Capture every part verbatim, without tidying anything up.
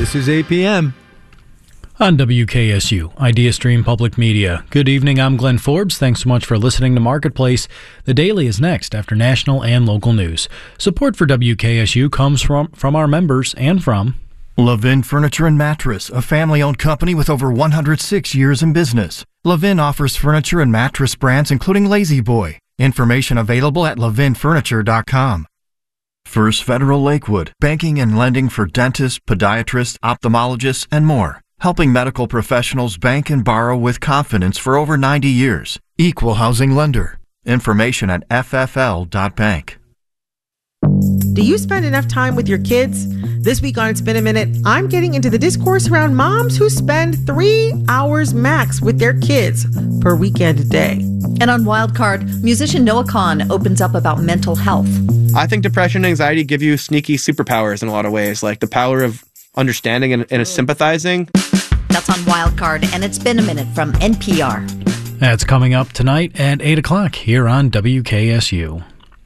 This is eight p.m. On W K S U, IdeaStream Public Media. Good evening, I'm Glenn Forbes. Thanks so much for listening to Marketplace. The Daily is next after national and local news. Support for W K S U comes from, from our members and from Levin Furniture and Mattress, a family-owned company with over one hundred six years in business. Levin offers furniture and mattress brands including Lazy Boy. Information available at levin furniture dot com. First Federal Lakewood, banking and lending for dentists, podiatrists, ophthalmologists, and more. Helping medical professionals bank and borrow with confidence for over ninety years. Equal housing lender. Information at f f l dot bank. Do you spend enough time with your kids? This week on It's Been a Minute, I'm getting into the discourse around moms who spend three hours max with their kids per weekend day. And on Wildcard, musician Noah Kahan opens up about mental health. I think depression and anxiety give you sneaky superpowers in a lot of ways, like the power of understanding and, and sympathizing. That's on Wildcard, and It's Been a Minute from N P R. That's coming up tonight at eight o'clock here on W K S U.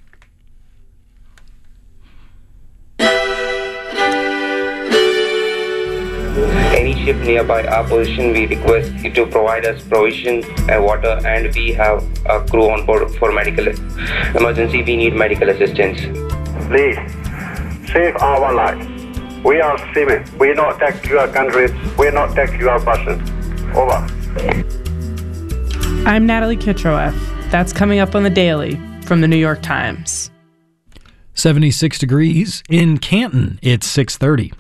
Any ship nearby our position, we request you to provide us provision and water, and we have a crew on board for medical emergency. We need medical assistance. Please, save our life. We are civil. We not take your country. We not take your person. Over. I'm Natalie Kitroeff. That's coming up on The Daily from The New York Times. seventy-six degrees in Canton. It's six thirty.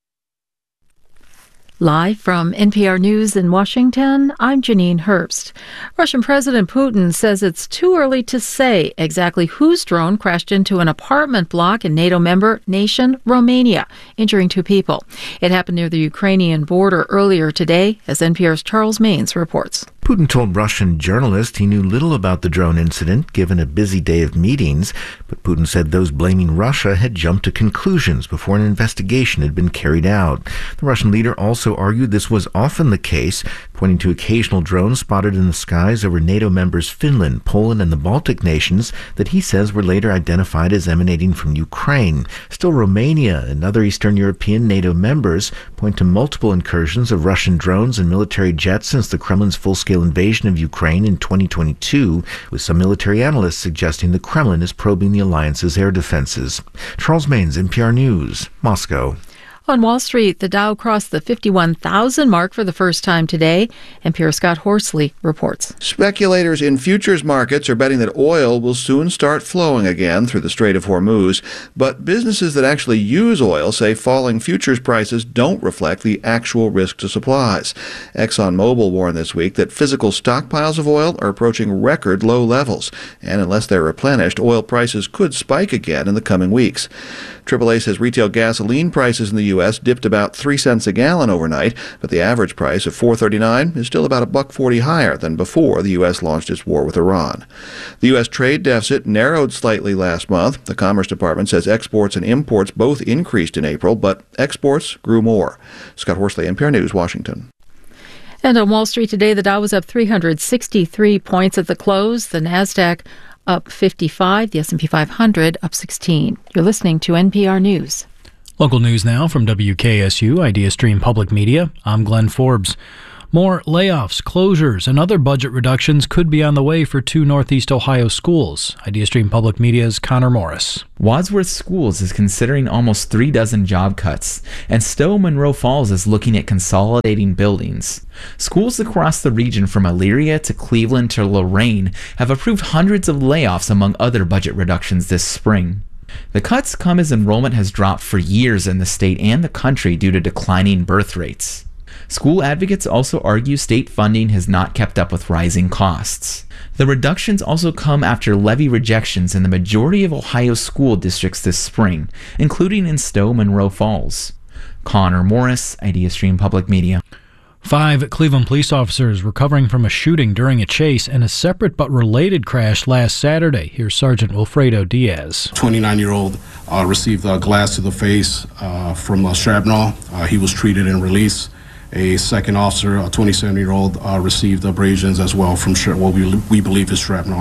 Live from N P R News in Washington, I'm Janine Herbst. Russian President Putin says it's too early to say exactly whose drone crashed into an apartment block in NATO member nation Romania, injuring two people. It happened near the Ukrainian border earlier today, as N P R's Charles Maines reports. Putin told Russian journalists he knew little about the drone incident, given a busy day of meetings, but Putin said those blaming Russia had jumped to conclusions before an investigation had been carried out. The Russian leader also argued this was often the case, pointing to occasional drones spotted in the skies over NATO members Finland, Poland, and the Baltic nations that he says were later identified as emanating from Ukraine. Still, Romania and other Eastern European NATO members point to multiple incursions of Russian drones and military jets since the Kremlin's full-scale invasion of Ukraine in twenty twenty-two, with some military analysts suggesting the Kremlin is probing the alliance's air defenses. Charles Maines, N P R News, Moscow. On Wall Street, the Dow crossed the fifty-one thousand mark for the first time today. N P R's Scott Horsley reports. Speculators in futures markets are betting that oil will soon start flowing again through the Strait of Hormuz, but businesses that actually use oil say falling futures prices don't reflect the actual risk to supplies. ExxonMobil warned this week that physical stockpiles of oil are approaching record low levels, and unless they're replenished, oil prices could spike again in the coming weeks. triple A says retail gasoline prices in the U S dipped about three cents a gallon overnight, but the average price of four thirty-nine is still about a buck forty higher than before the U S launched its war with Iran. The U S trade deficit narrowed slightly last month. The Commerce Department says exports and imports both increased in April, but exports grew more. Scott Horsley, N P R News, Washington. And on Wall Street today, the Dow was up three hundred sixty-three points at the close. The Nasdaq up fifty-five, the S and P five hundred up sixteen. You're listening to N P R News. Local news now from W K S U, IdeaStream Public Media. I'm Glenn Forbes. More layoffs, closures, and other budget reductions could be on the way for two Northeast Ohio schools. IdeaStream Public Media's Connor Morris. Wadsworth Schools is considering almost three dozen job cuts, and Stowe Monroe Falls is looking at consolidating buildings. Schools across the region from Elyria to Cleveland to Lorain have approved hundreds of layoffs among other budget reductions this spring. The cuts come as enrollment has dropped for years in the state and the country due to declining birth rates. School advocates also argue state funding has not kept up with rising costs. The reductions also come after levy rejections in the majority of Ohio's school districts this spring, including in Stowe Monroe Falls. Connor Morris, IdeaStream Public Media. Five Cleveland police officers recovering from a shooting during a chase and a separate but related crash last Saturday. Here's Sergeant Wilfredo Diaz. twenty-nine-year-old uh, received a glass to the face uh, from a shrapnel. Uh, he was treated and released. A second officer, a twenty-seven-year-old, uh, received abrasions as well from sh- what we, we believe is shrapnel.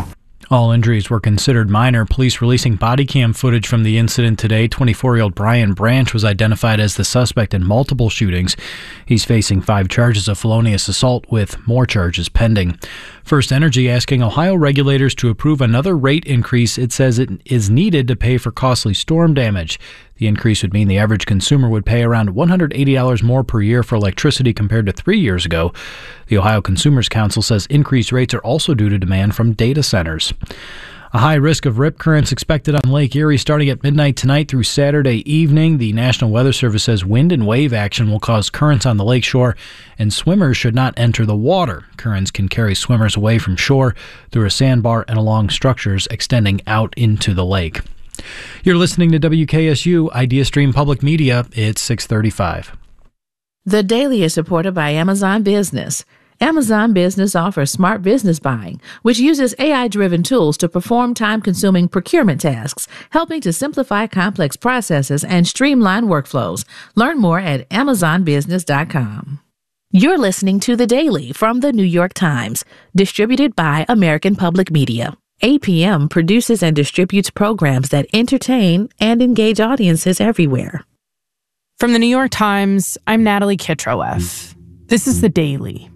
All injuries were considered minor. Police releasing body cam footage from the incident today. twenty-four-year-old Brian Branch was identified as the suspect in multiple shootings. He's facing five charges of felonious assault with more charges pending. First Energy asking Ohio regulators to approve another rate increase it says it is needed to pay for costly storm damage. The increase would mean the average consumer would pay around one hundred eighty dollars more per year for electricity compared to three years ago. The Ohio Consumers Council says increased rates are also due to demand from data centers. A high risk of rip currents expected on Lake Erie starting at midnight tonight through Saturday evening. The National Weather Service says wind and wave action will cause currents on the lakeshore, and swimmers should not enter the water. Currents can carry swimmers away from shore through a sandbar and along structures extending out into the lake. You're listening to W K S U Idea Stream Public Media. It's six thirty-five. The Daily is supported by Amazon Business. Amazon Business offers smart business buying, which uses A I-driven tools to perform time-consuming procurement tasks, helping to simplify complex processes and streamline workflows. Learn more at amazon business dot com. You're listening to The Daily from The New York Times, distributed by American Public Media. A P M produces and distributes programs that entertain and engage audiences everywhere. From The New York Times, I'm Natalie Kitroeff. This is The Daily.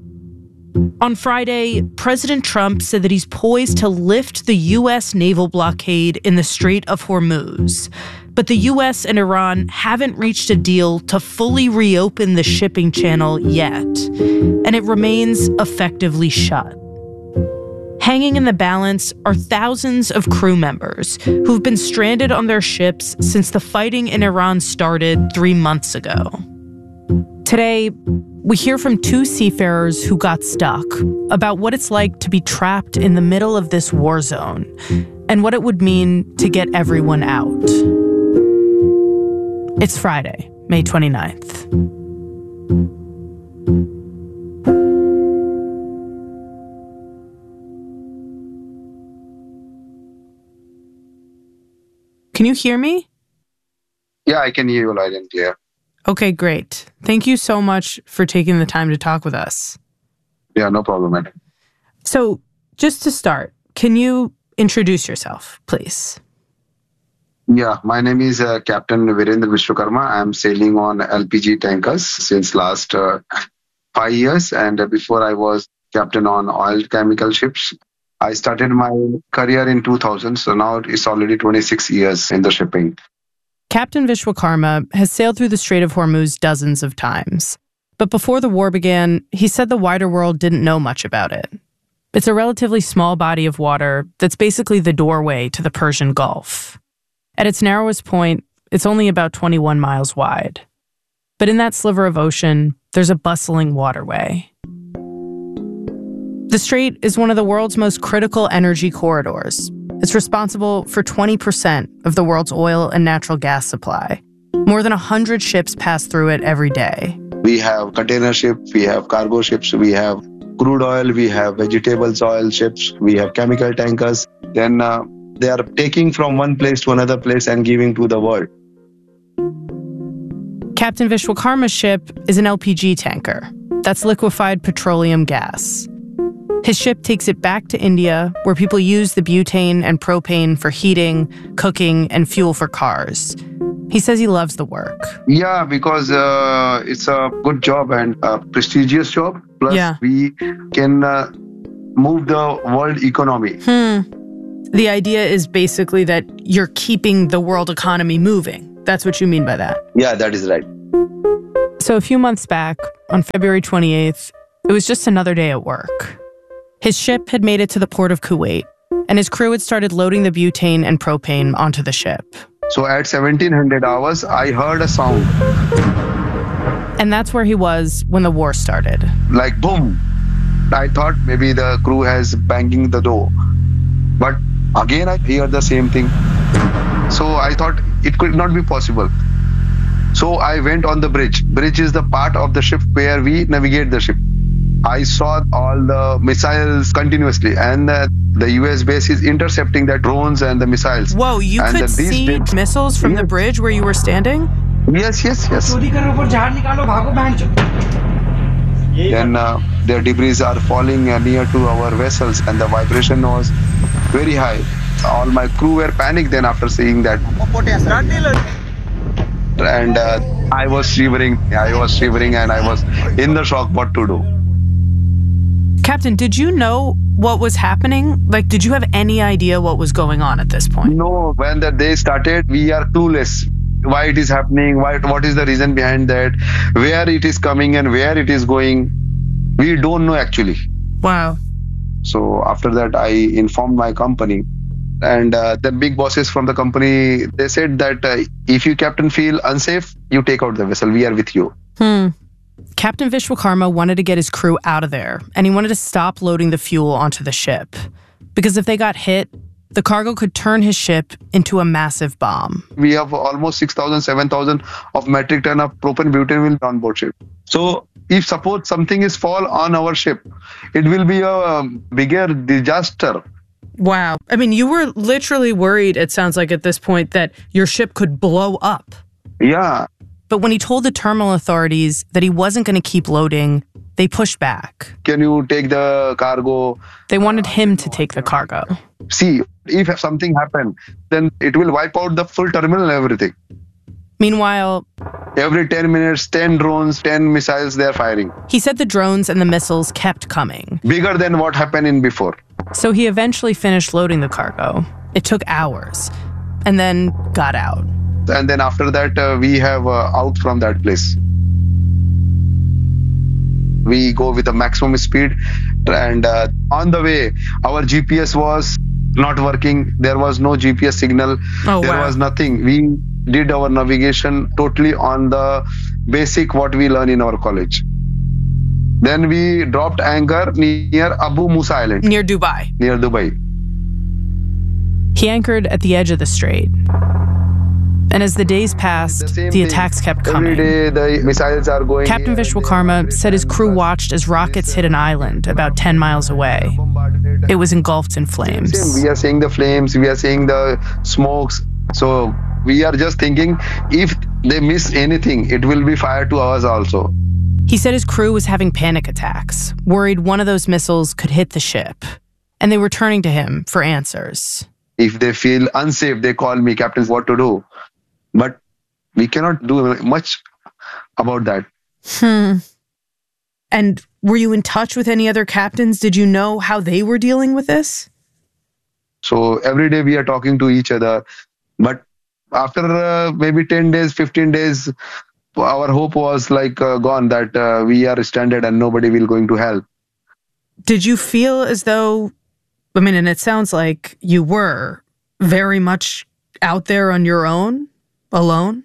On Friday, President Trump said that he's poised to lift the U S naval blockade in the Strait of Hormuz. But the U S and Iran haven't reached a deal to fully reopen the shipping channel yet, and it remains effectively shut. Hanging in the balance are thousands of crew members who've been stranded on their ships since the fighting in Iran started three months ago. Today, we hear from two seafarers who got stuck about what it's like to be trapped in the middle of this war zone and what it would mean to get everyone out. It's Friday, May twenty-ninth. Can you hear me? Yeah, I can hear you loud and clear. Okay, great. Thank you so much for taking the time to talk with us. Yeah, no problem, man. So, just to start, can you introduce yourself, please? Yeah, my name is uh, Captain Virendra Vishwakarma. I'm sailing on L P G tankers since last uh, five years. And uh, before I was captain on oil chemical ships. I started my career in two thousand, so now it's already twenty-six years in the shipping. Captain Vishwakarma has sailed through the Strait of Hormuz dozens of times. But before the war began, he said the wider world didn't know much about it. It's a relatively small body of water that's basically the doorway to the Persian Gulf. At its narrowest point, it's only about twenty-one miles wide. But in that sliver of ocean, there's a bustling waterway. The strait is one of the world's most critical energy corridors. It's responsible for twenty percent of the world's oil and natural gas supply. More than one hundred ships pass through it every day. We have container ships, we have cargo ships, we have crude oil, we have vegetables oil ships, we have chemical tankers. Then uh, they are taking from one place to another place and giving to the world. Captain Vishwakarma's ship is an L P G tanker. That's liquefied petroleum gas. His ship takes it back to India, where people use the butane and propane for heating, cooking, and fuel for cars. He says he loves the work. Yeah, because uh, it's a good job and a prestigious job. Plus, yeah. we can uh, move the world economy. Hmm. The idea is basically that you're keeping the world economy moving. That's what you mean by that? Yeah, that is right. So a few months back, on February twenty-eighth, it was just another day at work. His ship had made it to the port of Kuwait, and his crew had started loading the butane and propane onto the ship. So at seventeen hundred hours, I heard a sound. And that's where he was when the war started. Like boom. I thought maybe the crew has banging the door. But again, I hear the same thing. So I thought it could not be possible. So I went on the bridge. Bridge is the part of the ship where we navigate the ship. I saw all the missiles continuously, and uh, the U S base is intercepting the drones and the missiles. Whoa, you and could see did... missiles from yes. the bridge where you were standing? Yes, yes, yes. Then uh, their debris are falling uh, near to our vessels, and the vibration was very high. All my crew were panicked then after seeing that. And uh, I was shivering. I was shivering and I was in the shock what to do. Captain, did you know what was happening? Like, did you have any idea what was going on at this point? No, when the day started, we are clueless. Why it is happening, why, what is the reason behind that, where it is coming and where it is going. We don't know actually. Wow. So after that, I informed my company. And uh, the big bosses from the company, they said that uh, if you, captain, feel unsafe, you take out the vessel. We are with you. Hmm. Captain Vishwakarma wanted to get his crew out of there, and he wanted to stop loading the fuel onto the ship. Because if they got hit, the cargo could turn his ship into a massive bomb. We have almost six thousand, seven thousand of metric ton of propane butane on board ship. So if suppose something is fall on our ship, it will be a bigger disaster. Wow. I mean, you were literally worried, it sounds like at this point, that your ship could blow up. Yeah. But when he told the terminal authorities that he wasn't going to keep loading, they pushed back. Can you take the cargo? They wanted him to take the cargo. See, if something happened, then it will wipe out the full terminal and everything. Meanwhile, every ten minutes, ten drones, ten missiles, they're firing. He said the drones and the missiles kept coming. Bigger than what happened in before. So he eventually finished loading the cargo. It took hours, and then got out. And then after that, uh, we have uh, out from that place. We go with a maximum speed, and uh, on the way, our G P S was not working. There was no G P S signal. Oh, there wow. was nothing. We did our navigation totally on the basic what we learn in our college. Then we dropped anchor near Abu Musa Island. Near Dubai. Near Dubai. He anchored at the edge of the strait. And as the days passed, the, the attacks kept coming. Every day the missiles are going. Captain Vishwakarma said his crew watched as rockets hit an island about ten miles away. It was engulfed in flames. We are seeing the flames, we are seeing the smokes. So we are just thinking, if they miss anything, it will be fired to us also. He said his crew was having panic attacks, worried one of those missiles could hit the ship. And they were turning to him for answers. If they feel unsafe, they call me, Captain, what to do? But we cannot do much about that. Hmm. And were you in touch with any other captains? Did you know how they were dealing with this? So every day we are talking to each other. But after uh, maybe ten days, fifteen days, our hope was like uh, gone that uh, we are stranded and nobody will going to help. Did you feel as though, I mean, and it sounds like you were very much out there on your own? Alone?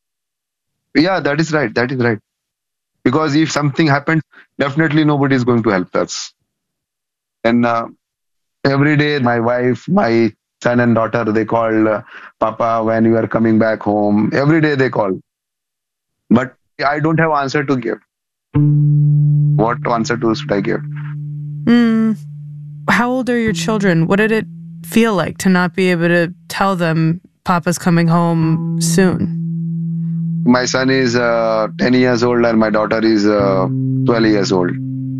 Yeah, that is right. That is right. Because if something happened, definitely nobody is going to help us. And uh, every day, my wife, my son and daughter, they call, uh, Papa, when you are coming back home. Every day they call. But I don't have answer to give. What answer to should I give? Mm. How old are your children? What did it feel like to not be able to tell them Papa's coming home soon? My son is uh, ten years old and my daughter is uh, twelve years old.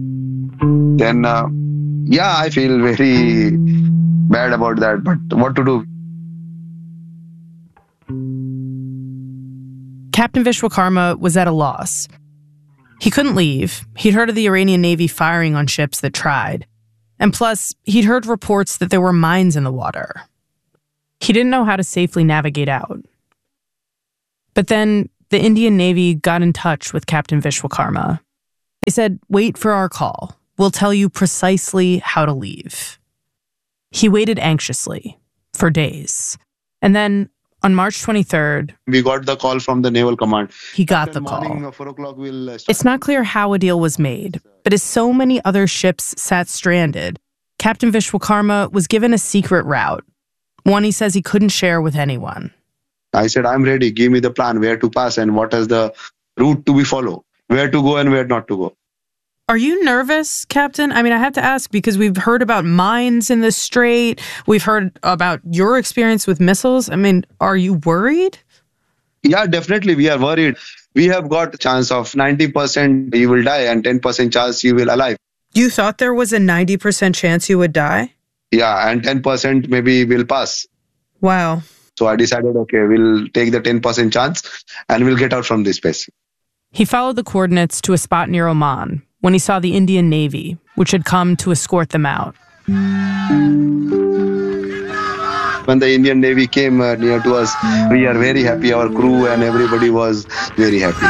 Then, uh, yeah, I feel very bad about that, but what to do? Captain Vishwakarma was at a loss. He couldn't leave. He'd heard of the Iranian Navy firing on ships that tried. And plus, he'd heard reports that there were mines in the water. He didn't know how to safely navigate out. But then the Indian Navy got in touch with Captain Vishwakarma. They said, wait for our call. We'll tell you precisely how to leave. He waited anxiously for days. And then on March twenty-third, we got the call from the Naval Command. He got the call. It's not clear how a deal was made, but as so many other ships sat stranded, Captain Vishwakarma was given a secret route, one he says he couldn't share with anyone. I said, I'm ready. Give me the plan, where to pass and what is the route to be followed, where to go and where not to go. Are you nervous, Captain? I mean, I have to ask because we've heard about mines in the strait. We've heard about your experience with missiles. I mean, are you worried? Yeah, definitely. We are worried. We have got a chance of ninety percent you will die and ten percent chance you will alive. You thought there was a ninety percent chance you would die? Yeah, and ten percent maybe will pass. Wow. So I decided, okay, we'll take the ten percent chance and we'll get out from this place. He followed the coordinates to a spot near Oman when he saw the Indian Navy, which had come to escort them out. When the Indian Navy came uh, near to us, we are very happy. Our crew and everybody was very happy.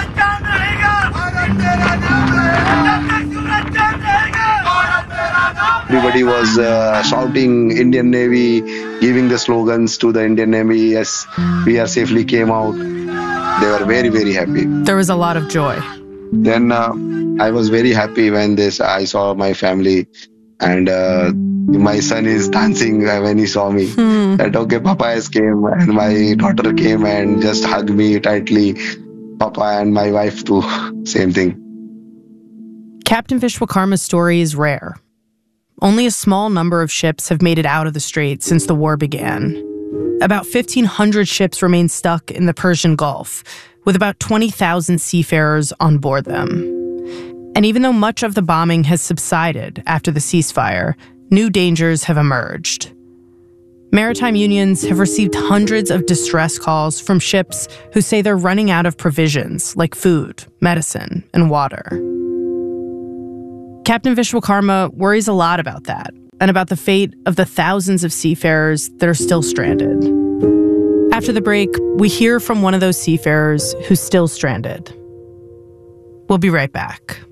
Everybody was uh, shouting Indian Navy, giving the slogans to the Indian Navy. Yes, we are safely came out. They were very, very happy. There was a lot of joy. Then uh, I was very happy when this I saw my family, and uh, my son is dancing when he saw me. Hmm. That okay, Papa has came, and my daughter came and just hugged me tightly. Papa and my wife too, same thing. Captain Vishwakarma's story is rare. Only a small number of ships have made it out of the strait since the war began. About fifteen hundred ships remain stuck in the Persian Gulf, with about twenty thousand seafarers on board them. And even though much of the bombing has subsided after the ceasefire, new dangers have emerged. Maritime unions have received hundreds of distress calls from ships who say they're running out of provisions like food, medicine, and water. Captain Vishwakarma worries a lot about that and about the fate of the thousands of seafarers that are still stranded. After the break, we hear from one of those seafarers who's still stranded. We'll be right back.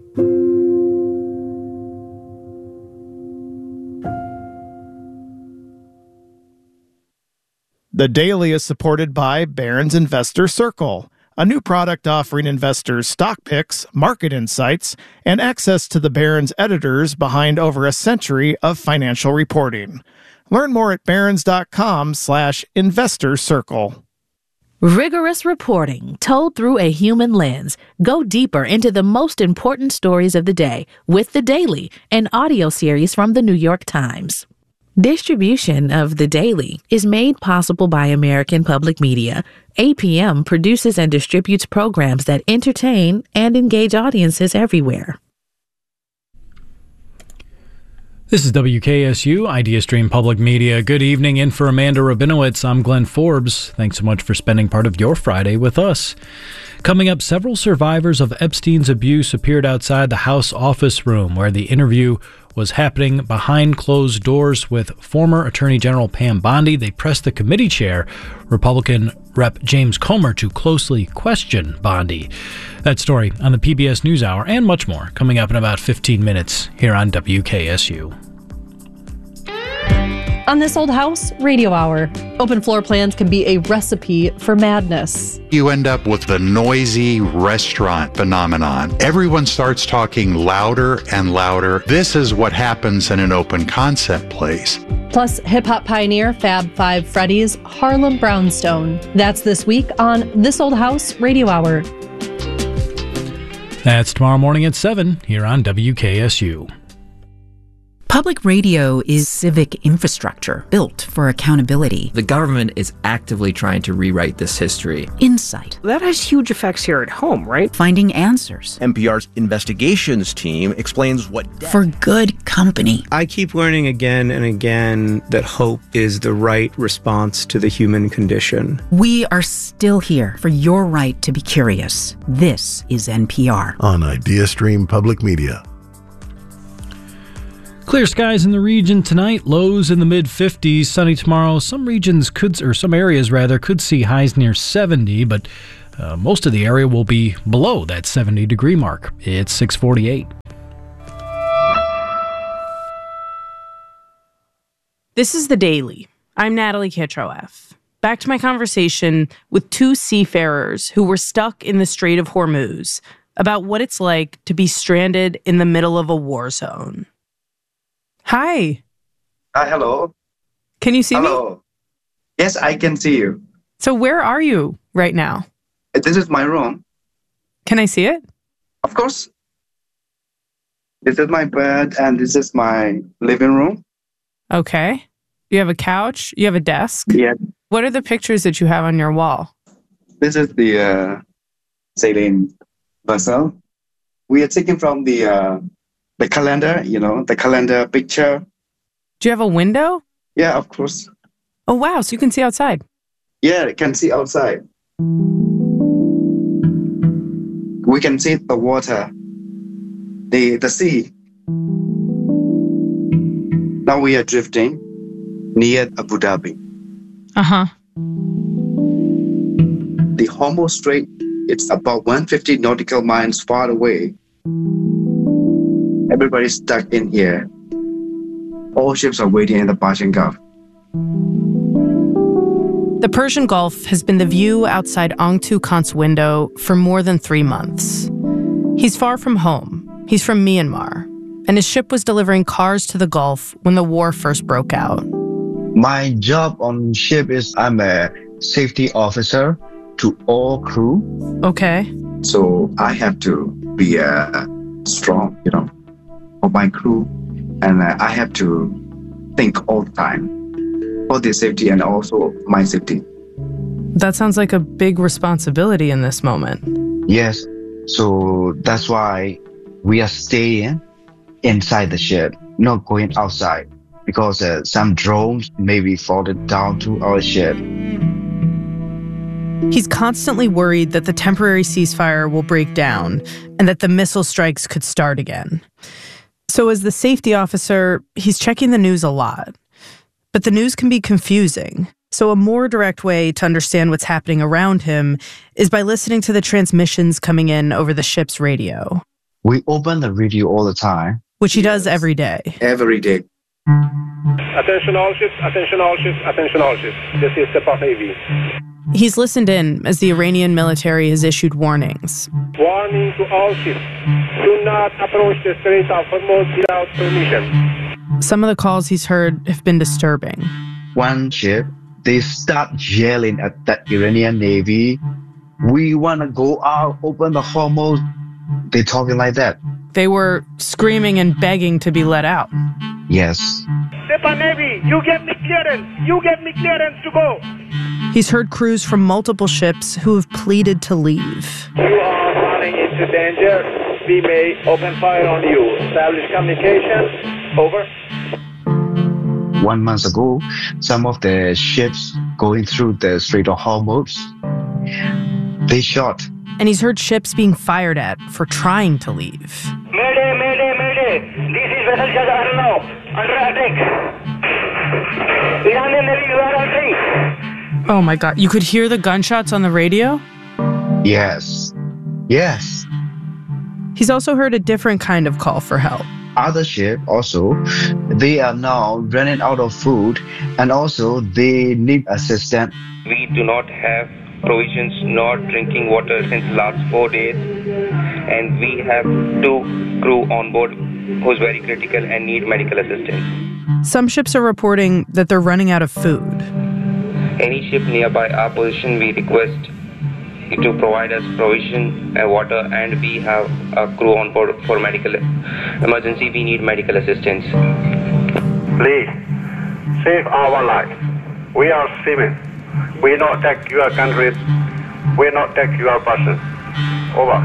The Daily is supported by Barron's Investor Circle, a new product offering investors stock picks, market insights, and access to the Barron's editors behind over a century of financial reporting. Learn more at barrons.com slash investor circle. Rigorous reporting told through a human lens. Go deeper into the most important stories of the day with The Daily, an audio series from the New York Times. Distribution of The Daily is made possible by American Public Media. A P M produces and distributes programs that entertain and engage audiences everywhere. This is W K S U, IdeaStream Public Media. Good evening. In for Amanda Rabinowitz, I'm Glenn Forbes. Thanks so much for spending part of your Friday with us. Coming up, several survivors of Epstein's abuse appeared outside the House office room where the interview was happening behind closed doors with former Attorney General Pam Bondi. They pressed the committee chair, Republican Representative James Comer, to closely question Bondi. That story on the P B S NewsHour and much more coming up in about fifteen minutes here on W K S U. On This Old House Radio Hour, open floor plans can be a recipe for madness. You end up with the noisy restaurant phenomenon. Everyone starts talking louder and louder. This is what happens in an open concept place. Plus, hip-hop pioneer Fab Five Freddy's Harlem Brownstone. That's this week on This Old House Radio Hour. That's tomorrow morning at seven here on W K S U. Public radio is civic infrastructure built for accountability. The government is actively trying to rewrite this history. Insight. That has huge effects here at home, right? Finding answers. N P R's investigations team explains what... For good company. I keep learning again and again that hope is the right response to the human condition. We are still here for your right to be curious. This is N P R. On IdeaStream Public Media. Clear skies in the region tonight, lows in the mid fifties, sunny tomorrow. Some regions could, or some areas rather, could see highs near seventy, but uh, most of the area will be below that seventy degree mark. It's six forty-eight. This is The Daily. I'm Natalie Kitroeff. Back to my conversation with two seafarers who were stuck in the Strait of Hormuz about what it's like to be stranded in the middle of a war zone. Hi. Uh, hello. Can you see hello. me? Yes, I can see you. So where are you right now? This is my room. Can I see it? Of course. This is my bed and this is my living room. Okay. You have a couch? You have a desk? Yeah. What are the pictures that you have on your wall? This is the uh, sailing vessel. We are taking from the... Uh, The calendar, you know, the calendar picture. Do you have a window? Yeah, of course. Oh, wow. So you can see outside. Yeah, I can see outside. We can see the water, the, the sea. Now we are drifting near Abu Dhabi. Uh-huh. The Hormuz Strait, it's about one hundred fifty nautical miles far away. Everybody's stuck in here. All ships are waiting in the Persian Gulf. The Persian Gulf has been the view outside Ong Tu Kant's window for more than three months. He's far from home. He's from Myanmar, and his ship was delivering cars to the Gulf when the war first broke out. My job on ship is I'm a safety officer to all crew. Okay. So I have to be uh, strong, you know, for my crew, and uh, I have to think all the time for their safety and also my safety. That sounds like a big responsibility in this moment. Yes, so that's why we are staying inside the ship, not going outside, because uh, some drones may be falling down to our ship. He's constantly worried that the temporary ceasefire will break down and that the missile strikes could start again. So as the safety officer, he's checking the news a lot. But the news can be confusing. So a more direct way to understand what's happening around him is by listening to the transmissions coming in over the ship's radio. We open the radio all the time. Which he does every day. Every day. Attention all ships, attention all ships, attention all ships. This is Sepah Navy. He's listened in as the Iranian military has issued warnings. Warning to all ships. Do not approach the Strait of Hormuz without permission. Some of the calls he's heard have been disturbing. One ship, they start yelling at the Iranian Navy. We want to go out, open the Hormuz. They talking like that. They were screaming and begging to be let out. Yes. Sepah Navy, you get me clearance. You get me clearance to go. He's heard crews from multiple ships who have pleaded to leave. You are running into danger. We may open fire on you. Establish communication. Over. One month ago, some of the ships going through the Strait of Hormuz, they shot. And he's heard ships being fired at for trying to leave. Mayday, mayday, mayday. This is Vessel Shah Arnav. Under attack. Iranian Navy, you are on thing. Oh my God. You could hear the gunshots on the radio? Yes. Yes. He's also heard a different kind of call for help. Other ship also, they are now running out of food and also they need assistance. We do not have provisions nor drinking water since last four days, and we have two crew on board who's very critical and need medical assistance. Some ships are reporting that they're running out of food. Any ship nearby our position, we request you to provide us provision and water, and we have a crew on board for medical emergency. We need medical assistance. Please save our life. We are seamen. We not take your countries. We not take your person. Over.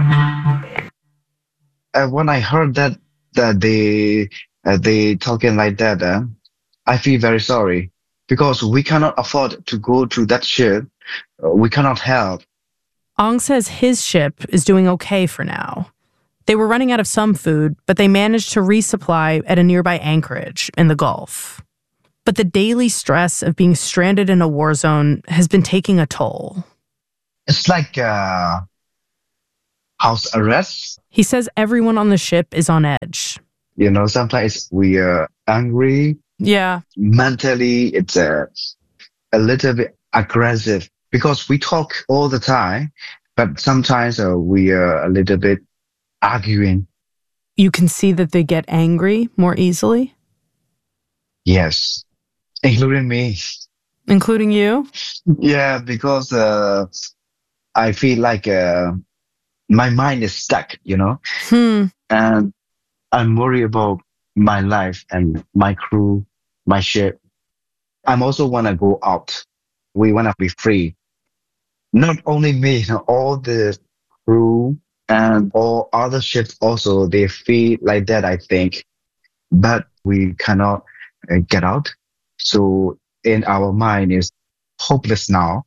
And when I heard that that they uh, they talking like that, uh, I feel very sorry because we cannot afford to go to that ship. Uh, we cannot help. Ong says his ship is doing okay for now. They were running out of some food, but they managed to resupply at a nearby anchorage in the Gulf. But the daily stress of being stranded in a war zone has been taking a toll. It's like uh, house arrest. He says everyone on the ship is on edge. You know, sometimes we are angry. Yeah. Mentally, it's a, a little bit aggressive because we talk all the time, but sometimes uh, we are a little bit arguing. You can see that they get angry more easily? Yes. Including me. Including you? Yeah, because uh, I feel like uh, my mind is stuck, you know? Hmm. And I'm worried about my life and my crew, my ship. I'm also want to go out. We want to be free. Not only me, you know, all the crew and all other ships also, they feel like that, I think. But we cannot uh, get out. So in our mind is hopeless now.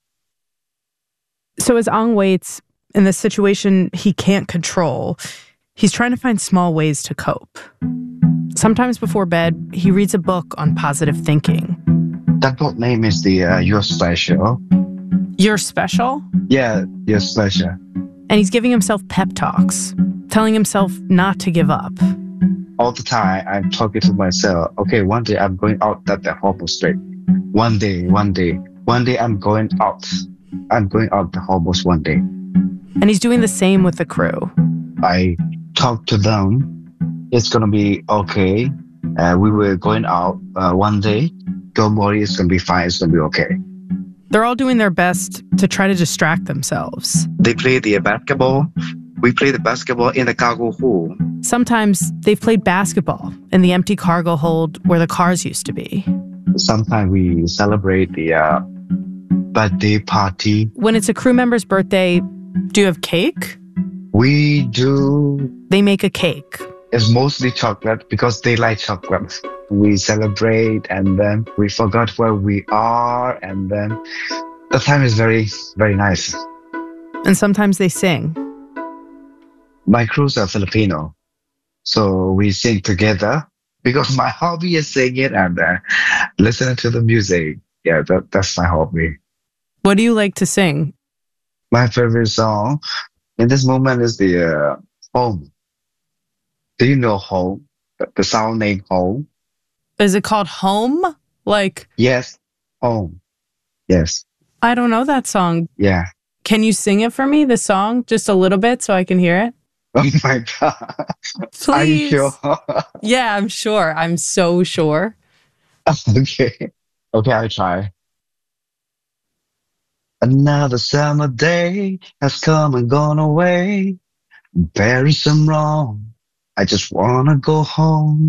So as Ang waits in this situation he can't control, he's trying to find small ways to cope. Sometimes before bed, he reads a book on positive thinking. That book name is the uh, You're Special. You're Special? Yeah, You're Special. And he's giving himself pep talks, telling himself not to give up. All the time, I'm talking to myself, okay, one day I'm going out that, that horrible street. One day, one day, one day I'm going out. I'm going out the horribles one day. And he's doing the same with the crew. I talk to them. It's going to be okay. Uh, we were going out uh, one day. Don't worry, it's going to be fine. It's going to be okay. They're all doing their best to try to distract themselves. They play the basketball. We play the basketball in the cargo hold. Sometimes they've played basketball in the empty cargo hold where the cars used to be. Sometimes we celebrate the uh, birthday party. When it's a crew member's birthday, do you have cake? We do. They make a cake. It's mostly chocolate because they like chocolate. We celebrate and then we forgot where we are and then the time is very, very nice. And sometimes they sing. My crews are Filipino, so we sing together because my hobby is singing and uh, listening to the music. Yeah, that, that's my hobby. What do you like to sing? My favorite song in this moment is the uh, Home. Do you know Home? The sound name Home? Is it called Home? Like... Yes, Home. Yes. I don't know that song. Yeah. Can you sing it for me, the song? Just a little bit so I can hear it? Oh my God. Please. Are you sure? Yeah, I'm sure. I'm so sure. Okay. Okay, I'll try. Another summer day has come and gone away. Bury some wrong. I just wanna go home.